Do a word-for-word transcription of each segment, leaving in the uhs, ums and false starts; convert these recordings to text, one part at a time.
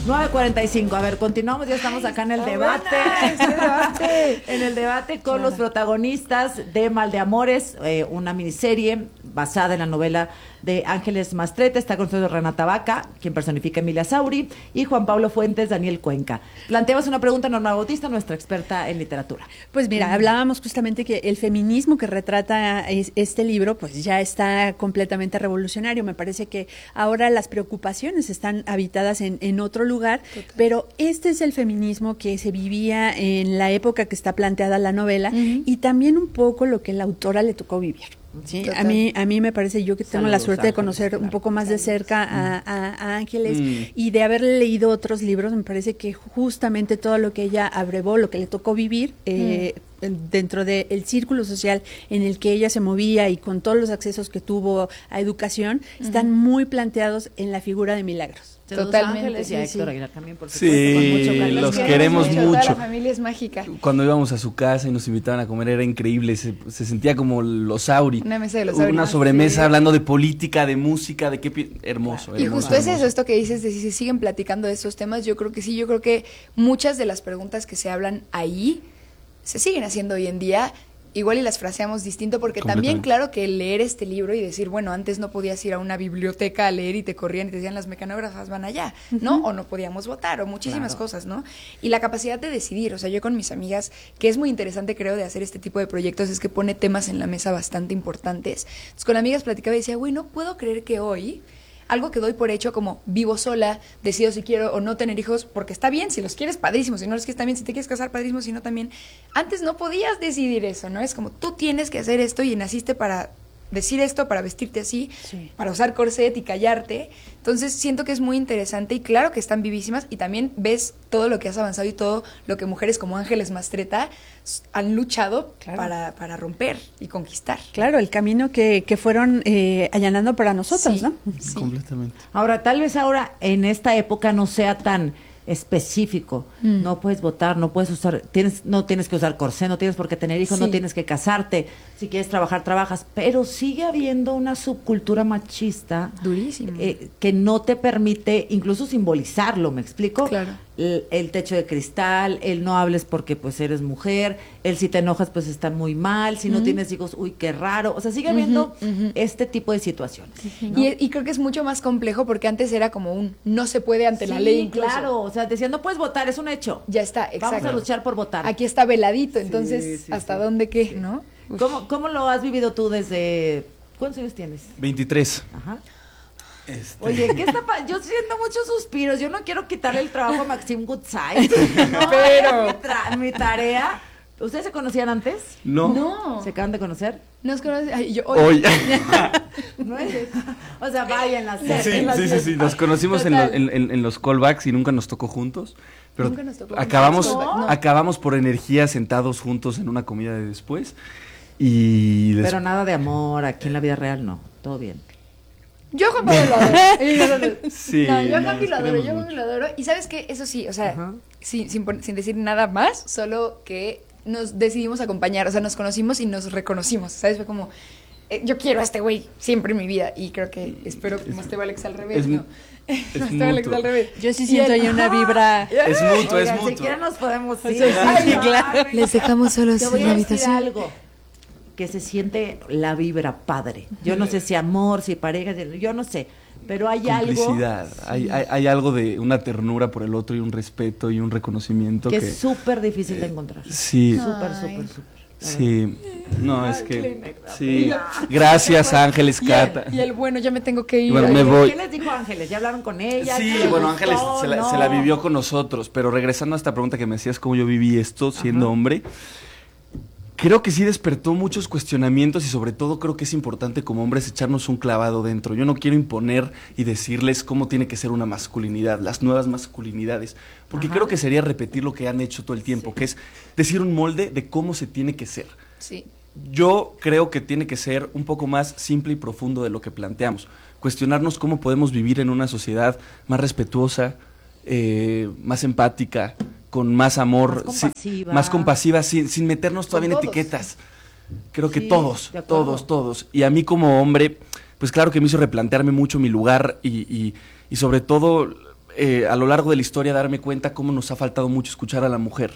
nueve cuarenta y cinco. A ver, continuamos, ya estamos acá en el Ay, debate. Este debate. En el debate con Claro. los protagonistas de Mal de Amores, eh, una miniserie basada en la novela de Ángeles Mastretta. Está con nosotros Renata Vaca, quien personifica a Emilia Sauri, y Juan Pablo Fuentes, Daniel Cuenca. Planteamos una pregunta a Norma Bautista, nuestra experta en literatura. Pues mira, hablábamos justamente que el feminismo que retrata es- este libro, pues ya está completamente revolucionario. Me parece que ahora las preocupaciones están habitadas en, en otro lugar, Total. pero este es el feminismo que se vivía en la época que está planteada la novela, Ujú. y también un poco lo que la autora le tocó vivir. Sí, Total. a mí a mí me parece, yo que tengo la Saludos, suerte de Ángeles, conocer claro. un poco más de cerca a, a- a Ángeles Mm. y de haber leído otros libros, me parece que justamente todo lo que ella abrevó, lo que le tocó vivir eh, dentro del círculo social en el que ella se movía y con todos los accesos que tuvo a educación, están muy planteados en la figura de Milagros. Saludos Totalmente, a Ángeles y a sí, Héctor sí. Aguilar también, por Sí, supuesto, con mucho cariño. los Los queremos Toda mucho. la familia es mágica. Cuando íbamos a su casa y nos invitaban a comer era increíble, se, se sentía como los Sauri. Una mesa de los Una Sauri. sobremesa Sí. hablando de política, de música, de qué... pi- Hermoso, Y hermoso, justo es hermoso. eso, esto que dices de si se siguen platicando de estos temas, yo creo que sí, yo creo que muchas de las preguntas que se hablan ahí se siguen haciendo hoy en día, igual y las fraseamos distinto, porque también Completamente. claro que leer este libro y decir, bueno, antes no podías ir a una biblioteca a leer y te corrían y te decían las mecanógrafas van allá, ¿no? O no podíamos votar, o muchísimas Claro. cosas, ¿no? Y la capacidad de decidir, o sea, yo con mis amigas, que es muy interesante creo de hacer este tipo de proyectos, es que pone temas en la mesa bastante importantes. Entonces con amigas platicaba y decía, güey, no puedo creer que hoy algo que doy por hecho como vivo sola, decido si quiero o no tener hijos, porque está bien, si los quieres, padrísimo, si no los quieres también, si te quieres casar, padrísimo, si no también. Antes no podías decidir eso, ¿no? Es como tú tienes que hacer esto y naciste para decir esto, para vestirte así, Sí. para usar corset y callarte. Entonces siento que es muy interesante y claro que están vivísimas y también ves todo lo que has avanzado y todo lo que mujeres como Ángeles Mastretta s- han luchado Claro. para, para romper y conquistar. Claro, el camino que, que fueron eh, allanando para nosotros, Sí, ¿no? sí. Completamente. Ahora, tal vez ahora en esta época no sea tan específico. Mm. No puedes votar, no puedes usar, tienes, no tienes que usar corsé, no tienes por qué tener hijos, Sí. no tienes que casarte. Si quieres trabajar, trabajas. Pero sigue habiendo una subcultura machista Durísimo. eh, que no te permite incluso simbolizarlo, ¿me explico? Claro. El, el techo de cristal, el no hables porque pues eres mujer, el si te enojas pues está muy mal, si no Ujú. tienes hijos, uy, qué raro. O sea, sigue habiendo Ujú, ujú. este tipo de situaciones. ¿no? Y, y creo que es mucho más complejo porque antes era como un no se puede ante la Sí, ley incluso. claro, o sea, decían no puedes votar, es un hecho. Ya está, exacto. Vamos a luchar por votar. Aquí está veladito, entonces, Sí, sí, ¿hasta sí. dónde qué? ¿No? Uf. ¿Cómo, ¿Cómo lo has vivido tú desde... ¿Cuántos años tienes? veintitrés. Ajá. Este, Oye, ¿qué está pa- yo siento muchos suspiros. Yo no quiero quitarle el trabajo a Maxim Goodside. No, Pero- es mi, tra- mi tarea. ¿Ustedes se conocían antes? no. No. ¿Se acaban de conocer? Nos conoce- ay, yo, Hoy. No es. O sea, vayan las Sí, sí, sí, sí, nos conocimos en, lo- en- en- en los callbacks y nunca nos tocó juntos, pero Nunca nos tocó acabamos, juntos, no. acabamos por energía sentados juntos en una comida de después y des- Pero nada de amor, aquí en la vida real no. Todo bien. Yo Juan Pablo lo adoro. Y yo no- Sí, no, yo no, Juan Pablo lo adoro, queremos yo Juan Pablo lo adoro. Y sabes qué, eso sí, o sea, Ajá. sin, sin, pon- sin decir nada más, solo que nos decidimos acompañar, o sea, nos conocimos y nos reconocimos, ¿sabes? Fue como, eh, yo quiero a este güey siempre en mi vida y creo que, espero que no esté Alex al revés, es ¿no? mu- No es esté Alex mutuo. al revés. Yo sí Y siento él- ahí una vibra. es mutuo, es Oigan, mutuo. si quieren nos podemos ir. Sí, Ay, sí, no, claro. ay, Les dejamos solos Te voy en a la decir habitación. algo que se siente la vibra padre. Yo no sé si amor, si pareja, yo no sé, pero hay algo Complicidad, hay, hay, hay algo de una ternura por el otro y un respeto y un reconocimiento que que, es súper difícil de encontrar. sí, Súper, Ay. súper, súper. la sí, no, es Ay, que Kleenex, sí, amiga. gracias Ángeles Y Cata. el, y el bueno, ya me tengo que ir. Bueno, verdad. me Oye, voy. ¿Qué les dijo Ángeles? ¿Ya hablaron con ella? Sí, ¿Qué le bueno, gustó? Ángeles se la, se la No. vivió con nosotros, pero regresando a esta pregunta que me hacías, cómo yo viví esto siendo Ajá. hombre, creo que sí despertó muchos cuestionamientos y sobre todo creo que es importante como hombres echarnos un clavado dentro. Yo no quiero imponer y decirles cómo tiene que ser una masculinidad, las nuevas masculinidades, porque Ajá. creo que sería repetir lo que han hecho todo el tiempo, que es decir un molde de cómo se tiene que ser. Sí. Yo creo que tiene que ser un poco más simple y profundo de lo que planteamos. Cuestionarnos cómo podemos vivir en una sociedad más respetuosa, eh, más empática, con más amor, Más sí, compasiva. más compasiva, sin, sin meternos todavía en todos. etiquetas. Creo que Sí, todos, de acuerdo. todos, todos. Y a mí como hombre, pues claro que me hizo replantearme mucho mi lugar y, y, y sobre todo eh, a lo largo de la historia darme cuenta cómo nos ha faltado mucho escuchar a la mujer.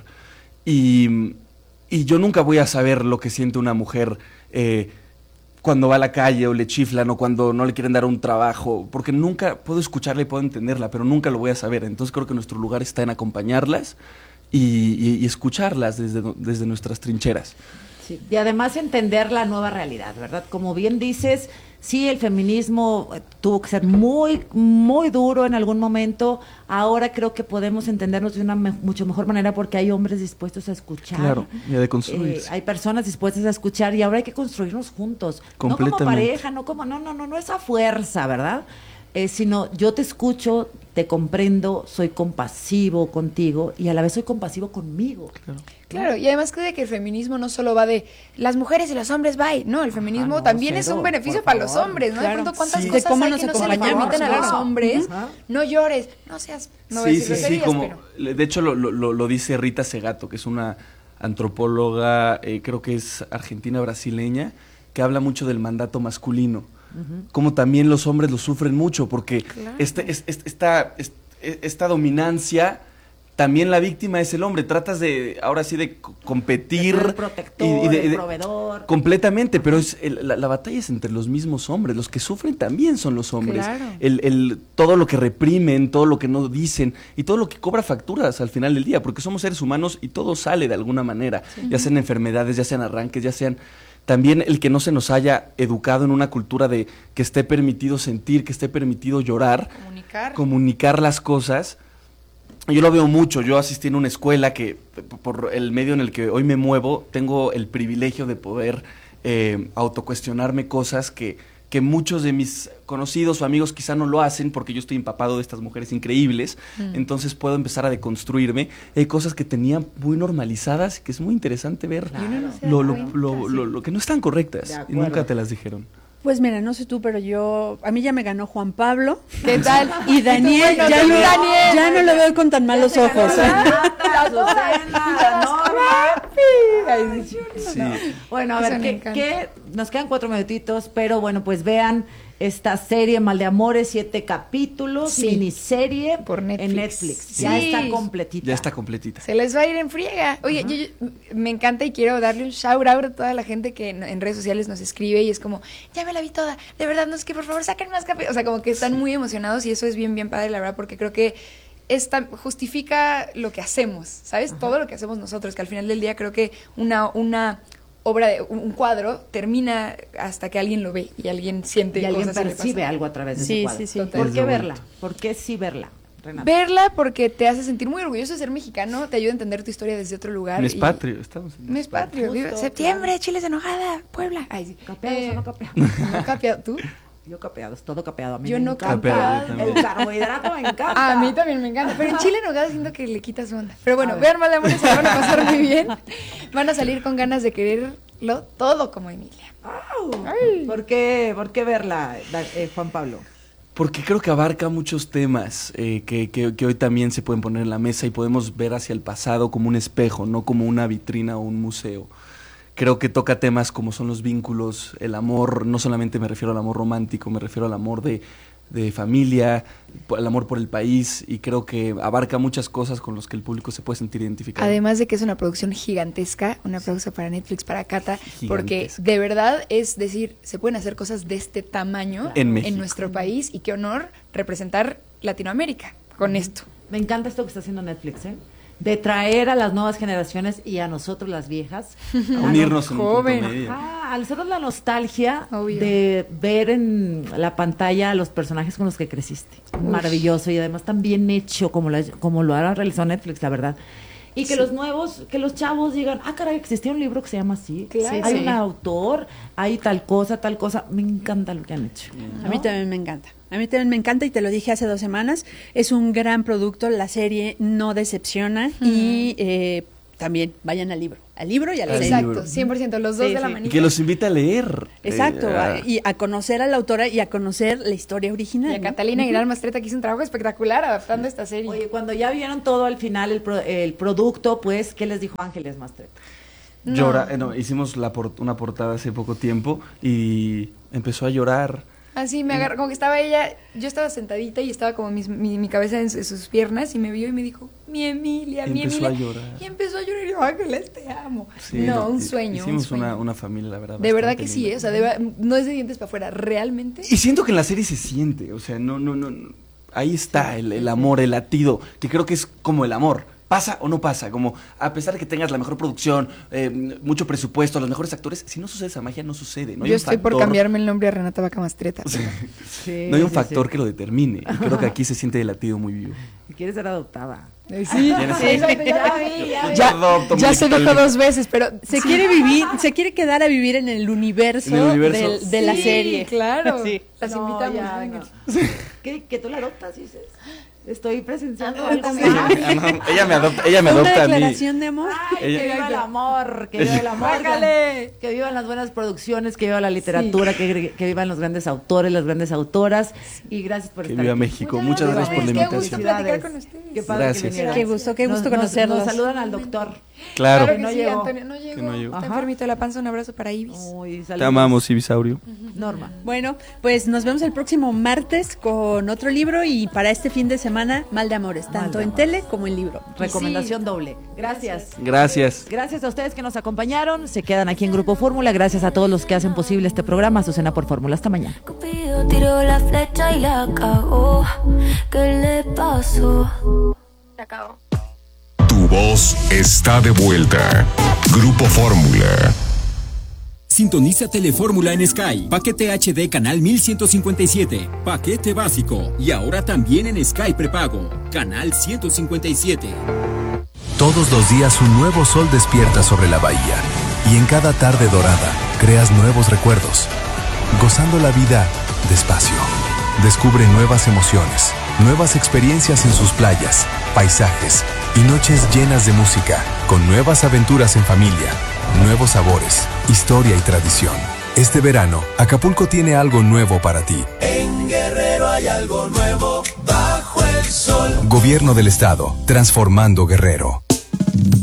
Y, y yo nunca voy a saber lo que siente una mujer eh, cuando va a la calle o le chiflan o cuando no le quieren dar un trabajo, porque nunca puedo escucharla y puedo entenderla, pero nunca lo voy a saber. Entonces creo que nuestro lugar está en acompañarlas y, y, y escucharlas desde, desde nuestras trincheras. Sí. Y además entender la nueva realidad, ¿verdad? Como bien dices, sí, el feminismo tuvo que ser muy, muy duro en algún momento. Ahora creo que podemos entendernos de una me mucho mejor manera porque hay hombres dispuestos a escuchar. Claro, y a deconstruirse. Eh, hay personas dispuestas a escuchar y ahora hay que construirnos juntos. No como pareja, no como, no, no, no, no esa fuerza, ¿verdad? Eh, sino yo te escucho, te comprendo, soy compasivo contigo y a la vez soy compasivo conmigo. Claro. Claro, y además creo que el feminismo no solo va de las mujeres y los hombres, bye. No, el feminismo Ajá, no, también cero, es un beneficio por para los favor. hombres, ¿no? Claro. De pronto, ¿cuántas Sí. cosas De cómo hay nos que no se le acompañamos, permiten a los claro. hombres? Ajá. No llores, no seas, no voy a Sí, decir sí, sí, groserías, como, pero... de hecho lo, lo, lo dice Rita Segato, que es una antropóloga, eh, creo que es argentina-brasileña, que habla mucho del mandato masculino, uh-huh. Como también los hombres lo sufren mucho, porque Claro. este, es, es, esta, es, esta dominancia, también la víctima es el hombre, tratas de, ahora sí, de competir. De ser el protector, y- y de- el de- proveedor. Completamente, pero es el- la, la batalla es entre los mismos hombres, los que sufren también son los hombres. Claro. El, el, todo lo que reprimen, todo lo que no dicen y todo lo que cobra facturas al final del día, porque somos seres humanos y todo sale de alguna manera, sí. Ya sean enfermedades, ya sean arranques, ya sean... También el que no se nos haya educado en una cultura de que esté permitido sentir, que esté permitido llorar, Comunicar. comunicar las cosas. Yo lo veo mucho, yo asistí en una escuela que por el medio en el que hoy me muevo, tengo el privilegio de poder eh, autocuestionarme cosas que, que muchos de mis conocidos o amigos quizá no lo hacen porque yo estoy empapado de estas mujeres increíbles, mm. Entonces puedo empezar a deconstruirme. Hay cosas que tenía muy normalizadas y que es muy interesante ver Claro. lo, lo, lo, lo, lo que no están correctas y nunca te las dijeron. Pues mira, no sé tú, pero yo, a mí ya me ganó Juan Pablo. ¿Qué tal? Y Daniel, Bueno, ya, tú, no, Daniel. ya no lo veo con tan malos ojos. ¿eh? Sí. Bueno, a ver, ¿qué, ¿qué? Nos quedan cuatro minutitos, pero bueno, pues vean esta serie Mal de Amores, siete capítulos, Sí. miniserie Por Netflix. en Netflix. Sí. Ya está completita. Ya está completita. Se les va a ir en friega. Oye, yo, yo- me encanta y quiero darle un shout out a toda la gente que en, en redes sociales nos escribe y es como, ya me la vi toda, de verdad, no es que por favor saquen más capítulos. O sea, como que están muy emocionados y eso es bien, bien padre, la verdad, porque creo que esta justifica lo que hacemos, ¿sabes? Ajá. Todo lo que hacemos nosotros, que al final del día creo que una, una obra, de un cuadro termina hasta que alguien lo ve y alguien siente Y alguien cosas y le percibe pasa. algo a través de Sí, ese cuadro. sí, sí. ¿Por Es qué lo verla? bonito. ¿Por qué sí verla, Renata? Verla porque te hace sentir muy orgulloso de ser mexicano, te ayuda a entender tu historia desde otro lugar. Mes y- patrio, estamos en Mes patrio. Justo, viva- Septiembre, claro. chiles de nogada, Puebla. Ay, sí. ¿Capeados Eh, o no capeados? ¿No capeado tú? Yo capeados, todo capeado. A mí Yo me no encanta. capeado, yo El también. carbohidrato me encanta. A mí también me encanta. Pero en chile en nogada siento que le quita su onda. Pero bueno, A ver. vean Mal de Amores, se la van a pasar muy bien. Van a salir con ganas de quererlo todo como Emilia. Au. Ay. ¿Por qué, ¿Por qué verla, da- eh, Juan Pablo? Porque creo que abarca muchos temas eh, que, que, que hoy también se pueden poner en la mesa y podemos ver hacia el pasado como un espejo, no como una vitrina o un museo. Creo que toca temas como son los vínculos, el amor, no solamente me refiero al amor romántico, me refiero al amor de, de familia, al amor por el país, y creo que abarca muchas cosas con las que el público se puede sentir identificado. Además de que es una producción gigantesca, un aplauso para Netflix, para Cata, porque Gigantesca. de verdad es decir, se pueden hacer cosas de este tamaño En México. nuestro país y qué honor representar Latinoamérica con esto. Me encanta esto que está haciendo Netflix, ¿eh? De traer a las nuevas generaciones y a nosotros las viejas. A unirnos en un punto joven. medio. Ah, a nosotros la nostalgia Obvio. de ver en la pantalla a los personajes con los que creciste. Uy. Maravilloso y además tan bien hecho como, la- como lo ha realizado Netflix, la verdad. Y que Sí. los nuevos, que los chavos digan, ah, caray, existía un libro que se llama así. Claro. Hay Sí. un autor, hay tal cosa, tal cosa. Me encanta lo que han hecho. A mí también me encanta. A mí también me encanta y te lo dije hace dos semanas. Es un gran producto, la serie no decepciona y eh, también vayan al libro. Al libro y a la Al serie. Exacto, libro. cien por ciento, los dos Sí, de la sí. Y manita. que los invita a leer. Exacto, eh, a- y a conocer a la autora y a conocer la historia original. Y a ¿no? Catalina Aguilar Mastreta, que hizo un trabajo espectacular adaptando esta serie. Oye, cuando ya vieron todo al final, el, pro- el producto, pues, ¿qué les dijo Ángeles Mastreta? No. Llora, eh, no, hicimos la por- una portada hace poco tiempo y empezó a llorar Así me agarró, como que estaba ella, yo estaba sentadita y estaba como mis- mi, mi cabeza en, su- en sus piernas y me vio y me dijo, mi Emilia, Y mi empezó Emilia. a llorar. Y empezó a llorar y yo, Ángeles, te amo. Sí, no, un hi- sueño, un Hicimos sueño. Una, una familia, la verdad. De verdad bastante que sí, linda. ¿eh? O sea, de ver- no es de dientes para afuera, realmente. Y siento que en la serie se siente, o sea, no, no, no, no. Ahí está el, el amor, el latido, que creo que es como el amor. ¿Pasa o no pasa? Como, a pesar de que tengas la mejor producción, eh, mucho presupuesto, los mejores actores, si no sucede esa magia, no sucede. No hay yo un estoy por factor- cambiarme el nombre a Renata Vaca Mastreta. O sea, Sí, no hay un sí, factor sí. que lo determine. Y creo que aquí se siente el latido muy vivo. Quieres ser adoptada. Sí, ¿Tienes- sí, exacto, ya vi, ya vi. Ya adopto, Ya se Mónica dijo Talvi. dos veces, pero Se quiere vivir, se quiere quedar a vivir en el universo, En el universo. del- de la Sí, serie. claro. Sí. Las No, invitamos. ya, vengan. no. ¿Qué, ¿Que tú la adoptas, dices? Estoy presenciando Ah, algo también. más. Ah, no, ella me adopta, ella me Una adopta a mí. declaración de amor. Ay, Ella- que viva el amor, que viva el amor. Bájale. Que vivan las buenas producciones, que viva la literatura, que, que vivan los grandes autores, las grandes autoras. Y gracias por Que estar viva aquí. México. Muchas gracias por la Qué gusto invitación. platicar con ustedes. Qué padre Gracias. que vinieran. Qué gusto, qué gusto Nos- nos- conocerlos. Nos saludan al doctor. Claro. Claro Que que no sí, llegó. Antonio, no llegó. Que no llegó. Está Ajá. enfermito de la panza, un abrazo para Ibis. Uy, Te saludos. amamos, Ibisaurio. Norma. Bueno, pues nos vemos el próximo martes con otro libro y para este fin de semana, Mal de Amores, Mal tanto de en Amores. tele como en libro. Recomendación doble. Gracias. Gracias. Gracias a ustedes que nos acompañaron. Se quedan aquí en Grupo Fórmula. Gracias a todos los que hacen posible este programa. Azucena por Fórmula. Hasta mañana. Cupido tiró la flecha y la cagó. ¿Qué le pasó? La cagó. Tu voz está de vuelta. Grupo Fórmula. Sintoniza Telefórmula en Sky. Paquete H D canal mil ciento cincuenta y siete. Paquete básico. Y ahora también en Sky prepago. Canal ciento cincuenta y siete. Todos los días un nuevo sol despierta sobre la bahía y en cada tarde dorada creas nuevos recuerdos, gozando la vida despacio. Descubre nuevas emociones, nuevas experiencias en sus playas, paisajes y noches llenas de música, con nuevas aventuras en familia, nuevos sabores, historia y tradición. Este verano, Acapulco tiene algo nuevo para ti. En Guerrero hay algo nuevo bajo el sol. Gobierno del Estado, transformando Guerrero.